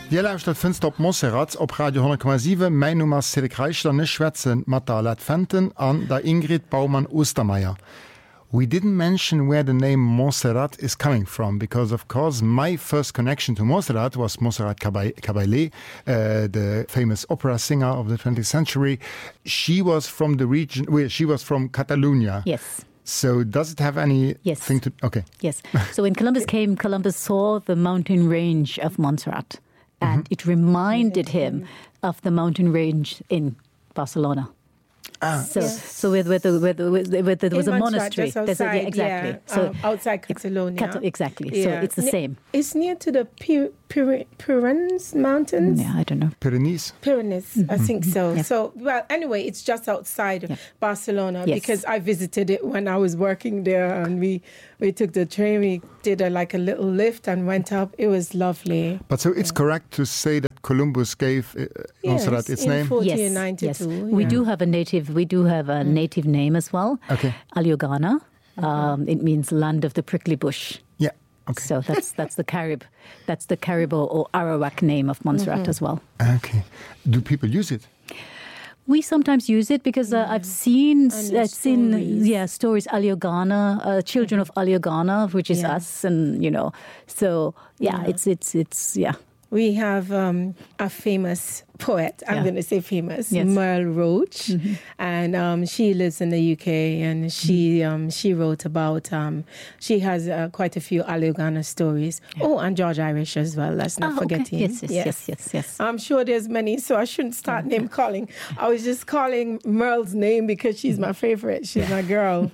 Dir lauscht dat Fenster op Montserrat op Radio 10,7 Mei Nummer Cedric Reichler ne Schwätzen mat der Lat Fenten an der Ingrid Baumann-Ostermeier. We didn't mention where the name Montserrat is coming from, because of course my first connection to Montserrat was Montserrat Caballé, the famous opera singer of the 20th century. She was from the region, well, she was from Catalonia. Yes. So does it have anything yes. to... Okay. Yes. So when Columbus came, Columbus saw the mountain range of Montserrat, and it reminded him of the mountain range in Barcelona. So where there was a monastery. Outside, exactly. Yeah, so outside Catalonia. Exactly. Yeah. So it's the same. It's near to the Pyrenees Mountains. Yeah, I don't know. Pyrenees? Pyrenees, I think so. Yeah. So, well, anyway, it's just outside Barcelona because I visited it when I was working there, and we took the train, we did a little lift and went up. It was lovely. But so it's correct to say that Columbus gave Montserrat its name? In 1492. Yes. Yeah. We do have a native name as well. Okay. Aliogana. It means land of the prickly bush. Yeah. Okay. So that's the Caribou or Arawak name of Montserrat as well. Okay. Do people use it? We sometimes use it because I've seen stories. Aliogana, children of Aliogana, which is us, and so it's. We have a famous poet, I'm going to say famous, Merle Roach, and she lives in the UK, and she wrote about, she has quite a few Aliogana stories. Yeah. Oh, and George Irish as well, let's not forget him. Yes. I'm sure there's many, so I shouldn't start name calling. I was just calling Merle's name because she's my favorite, she's my girl.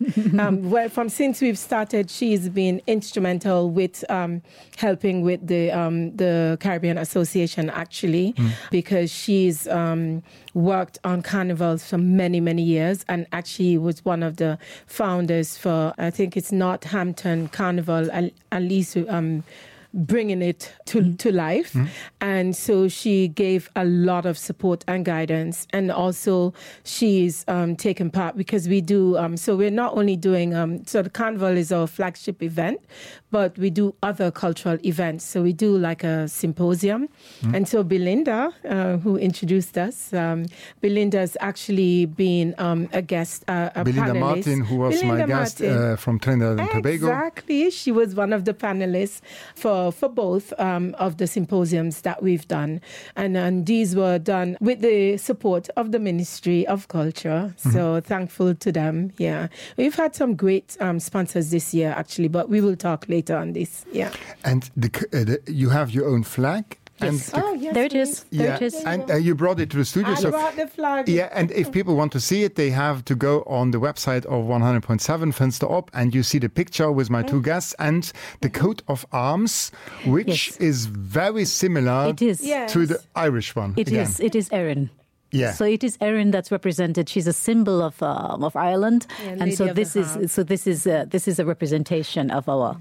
Since we've started, she's been instrumental with helping with the Caribbean Association, actually, because she's worked on carnivals for many, many years, and actually was one of the founders for, I think it's Northampton Carnival, at least bringing it to life. And so she gave a lot of support and guidance, and also she's taken part because we do, so we're not only doing, so the carnival is our flagship event, but we do other cultural events. So we do like a symposium. And so Belinda, who introduced us, Belinda's actually been a guest, a Belinda panelist. Martin, who was my guest from Trinidad and Tobago. Exactly. She was one of the panelists for both of the symposiums that we've done. And these were done with the support of the Ministry of Culture. So thankful to them. Yeah. We've had some great sponsors this year, actually, but we will talk later on this. Yeah. And you have your own flag? Yes. Yes, there it is. There it is. And you brought it to the studio. I brought the flag. Yeah, and if people want to see it, they have to go on the website of 100.7 Fenster Op, and you see the picture with my two guests and the coat of arms, which is very similar to the Irish one. It is Erin. Yeah. So it is Erin that's represented. She's a symbol of Ireland, and so this is a representation of our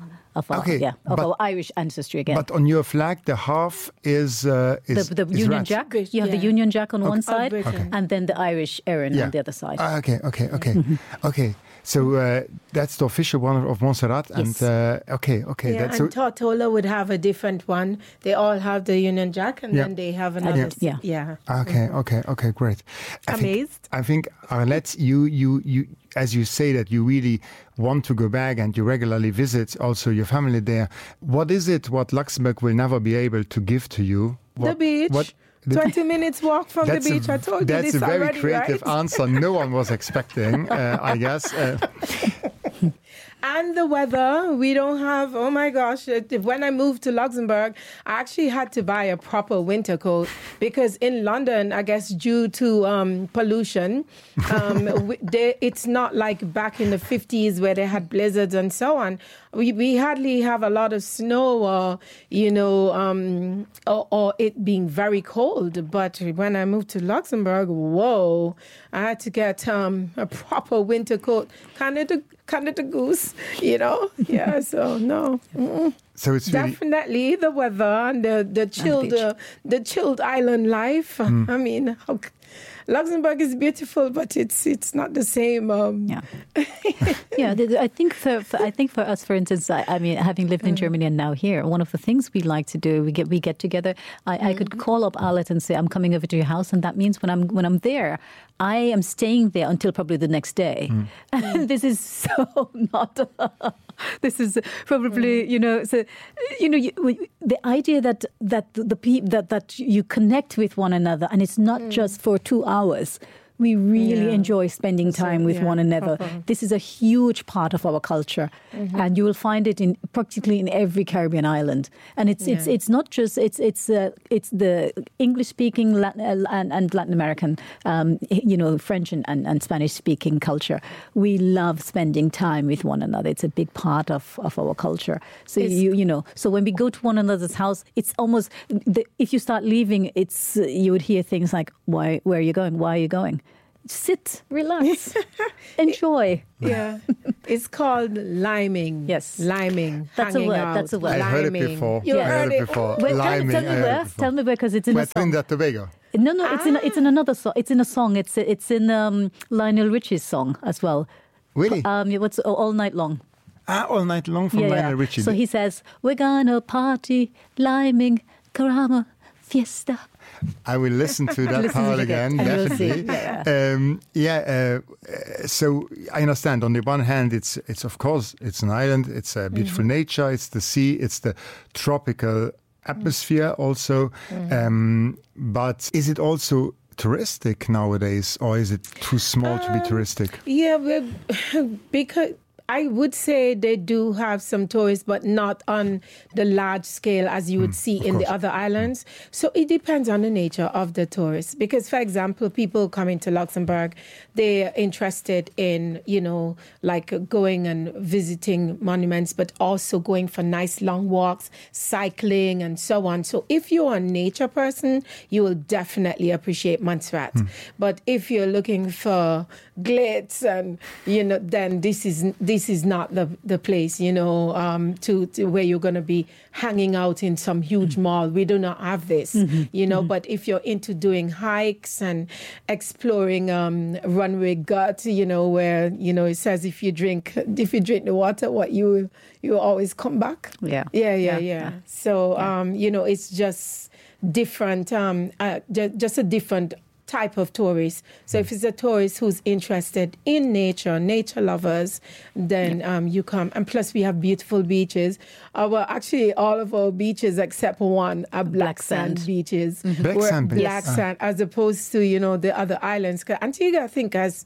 our Irish ancestry again. But on your flag, the half is the Union red. Jack. You have the Union Jack on one side, and then the Irish Erin on the other side. Okay. So that's the official one of Montserrat. Yes. And Yeah, and Tortola would have a different one. They all have the Union Jack, and then they have another. Okay, great. I think Arlette, you as you say that you really want to go back and you regularly visit also your family there. What is it what Luxembourg will never be able to give to you? The beach. 20 minutes walk from the beach. I told you this already, That's a very creative answer. No one was expecting, I guess. And the weather, we don't have, oh my gosh, when I moved to Luxembourg, I actually had to buy a proper winter coat because in London, I guess due to pollution, it's not like back in the 50s where they had blizzards and so on. We hardly have a lot of snow or it being very cold. But when I moved to Luxembourg, whoa, I had to get a proper winter coat, kind of the goose, Yeah, so no. So it's really... Definitely the weather and the chilled island life. I mean, Luxembourg is beautiful, but it's not the same. I think for us, for instance, I mean, having lived in Germany and now here, one of the things we like to do, we get together. I could call up Alet and say, I'm coming over to your house, and that means when I'm there, I am staying there until probably the next day. This is so not. This is probably the idea that the people that you connect with one another, and it's not just for 2 hours. We really enjoy spending time with one another. This is a huge part of our culture, and you will find it in practically in every Caribbean island. And it's not just it's the English speaking and Latin American, French and Spanish speaking culture. We love spending time with one another. It's a big part of our culture. So so when we go to one another's house, it's almost if you start leaving, you would hear things like, "Where are you going? Why are you going?" Sit, relax, enjoy. Yeah, it's called liming. Yes, liming. That's a word. Out. That's a word. I heard it before. You heard it before. Well, liming. Tell me where, because it's in a song. Trinidad Tobago. No, it's in another song. It's in a song. It's in Lionel Richie's song as well. Really? What's All Night Long? All Night Long from Lionel Richie. So he says, "We're gonna party, liming, caramba, fiesta." I will listen to that part again, definitely. So I understand. On the one hand, it's of course it's an island. It's a beautiful nature. It's the sea. It's the tropical atmosphere also. But is it also touristic nowadays, or is it too small to be touristic? Yeah, because I would say they do have some tourists, but not on the large scale as you would see in the other islands. So it depends on the nature of the tourists. Because, for example, people coming to Luxembourg, they're interested in, like going and visiting monuments, but also going for nice long walks, cycling, and so on. So if you're a nature person, you will definitely appreciate Montserrat. But if you're looking for glitz and, then this is not the place, to where you're going to be hanging out in some huge mall. We do not have this, but if you're into doing hikes and exploring runway gut, where, it says if you drink the water, you will always come back. Yeah. So, it's just different, just a different type of tourist. So if it's a tourist who's interested in nature lovers, then you come. And plus we have beautiful beaches. Actually all of our beaches except one are black sand beaches. Black sand, as opposed to, the other islands. Antigua, I think, has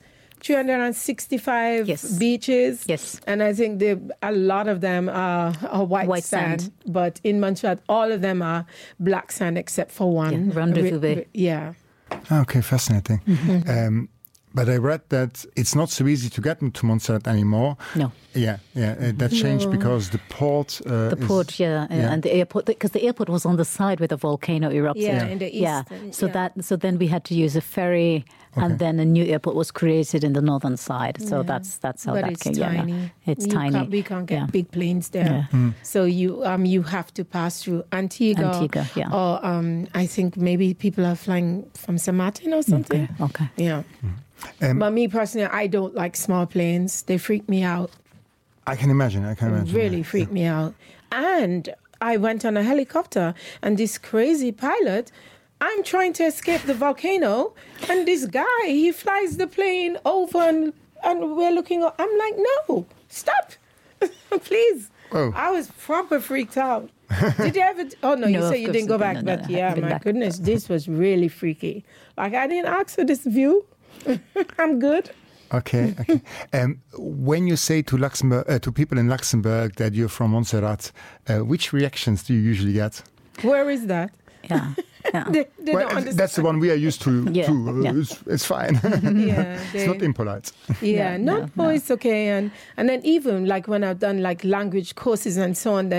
365 beaches. Yes. And I think a lot of them are white sand. But in Montserrat, all of them are black sand except for one. Rendezvous Bay. Yeah. Okay, fascinating. But I read that it's not so easy to get into Montserrat anymore. No. Yeah. That changed because the port... and the airport, because the airport was on the side where the volcano erupted. Yeah, in the east. So then we had to use a ferry, and then a new airport was created in the northern side. So that's how that came. Tiny. It's tiny. We can't get big planes there. So you have to pass through Antigua. Or I think maybe people are flying from St. Martin or something. Okay. Yeah. But me personally, I don't like small planes. They freak me out. I can imagine. Really freak me out. And I went on a helicopter, and this crazy pilot, I'm trying to escape the volcano, and this guy, he flies the plane over, and we're looking up. I'm like, no, stop, please. Oh. I was proper freaked out. Did you ever? Oh, no, you say you didn't go back. But yeah, my goodness, this was really freaky. Like, I didn't ask for this view. I'm good. Okay. When you say to Luxembourg, to people in Luxembourg that you're from Montserrat, which reactions do you usually get? Where is that? Yeah. They don't understand. That's the one we are used to. It's fine. It's not impolite. No, it's okay. And then even like when I've done like language courses and so on, then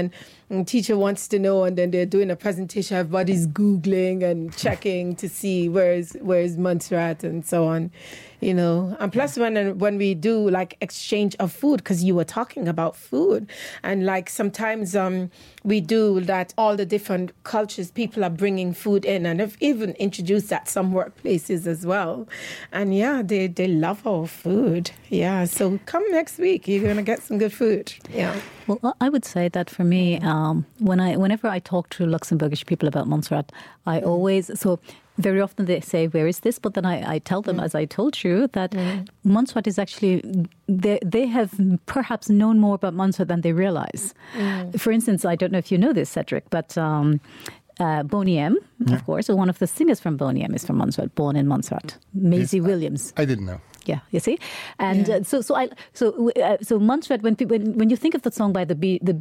teacher wants to know, and then they're doing a presentation, everybody's Googling and checking to see where's Montserrat and so on. And plus when we do like exchange of food, because you were talking about food, and like sometimes we do that, all the different cultures, people are bringing food in, and have even introduced at some workplaces as well. And they love our food. So come next week, you're going to get some good food. Well, I would say that for me, whenever I talk to Luxembourgish people about Montserrat, I always, very often they say, where is this? But then I tell them, as I told you, that Montserrat is actually, they have perhaps known more about Montserrat than they realize. For instance, I don't know if you know this, Cedric, but Boney M, of course, one of the singers from Boney M is from Montserrat, born in Montserrat. Maisie Williams. I didn't know. Yeah, you see, and so Montserrat. When you think of the song by the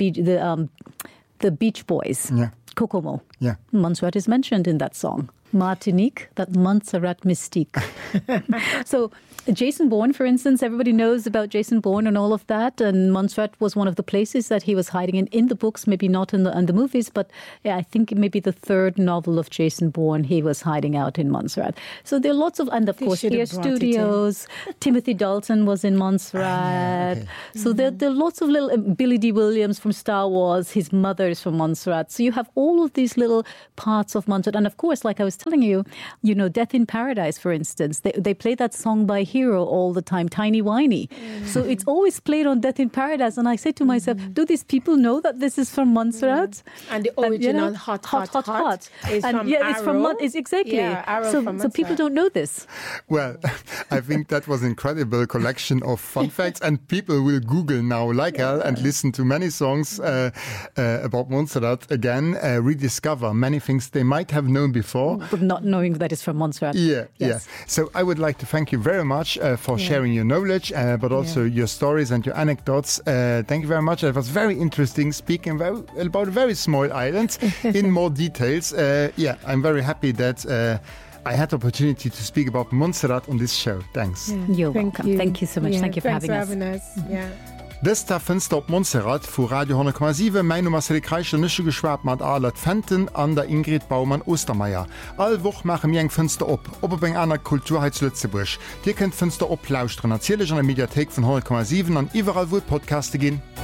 Beach Boys, Kokomo, Montserrat is mentioned in that song. Martinique, that Montserrat mystique. So Jason Bourne, for instance, everybody knows about Jason Bourne and all of that. And Montserrat was one of the places that he was hiding in the books, maybe not in the movies, but I think maybe the third novel of Jason Bourne, he was hiding out in Montserrat. So there are lots of, and of course, Air Studios, Timothy Dalton was in Montserrat. So there are lots of little, Billy D. Williams from Star Wars, his mother is from Montserrat. So you have all of these little parts of Montserrat. And of course, like I was telling you, Death in Paradise, for instance, they play that song by Hero all the time, Tiny Whiny. So it's always played on Death in Paradise. And I say to myself, do these people know that this is from Montserrat? And the original Hot is from Arrow. Exactly. Arrow so people don't know this. Well, I think that was an incredible collection of fun facts, and people will Google now, like Al, and listen to many songs about Montserrat again, rediscover many things they might have known before. But not knowing that it's from Montserrat. Yeah. So I would like to thank you very much for sharing your knowledge, but also your stories and your anecdotes. Thank you very much. It was very interesting speaking about a very small island in more details. I'm very happy that I had the opportunity to speak about Montserrat on this show. Thanks. You're welcome. Thank you so much. Thank you for having us. Dës Fenster op Montserrat vu Radio 10,7 mein Nummer Cedric Reichel geschwart mat Arlette Fenton an der Ingrid Baumann Ostermeier. All woch mache mir eng Fenster op eng aner Kulturheits Lützeburg. Dir kennt Fenster oplauscht nazielech an der Mediathek von 10,7 an iwwerall wo Podcaste gin.